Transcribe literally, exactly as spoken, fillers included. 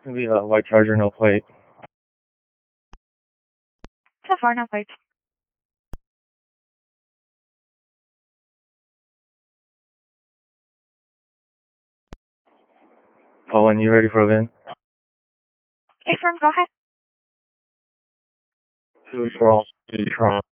It'll be a white Charger, no plate. So far, no plate. Owen, you ready for a VIN? Affirm, go ahead. Two, four, Detroit.